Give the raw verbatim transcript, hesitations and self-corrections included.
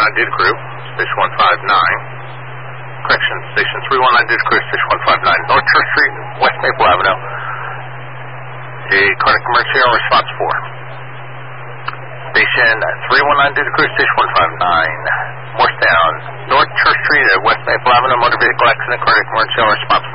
nine data crew, station one five nine. Correction, station three one nine data crew, station one five nine. North Church Street, West Maple Avenue. A cardiac emergency on response four. Station three one nine data crew, station one five nine. Morristown, North Church Street at West Maple Avenue, motor vehicle accident, cardiac emergency on response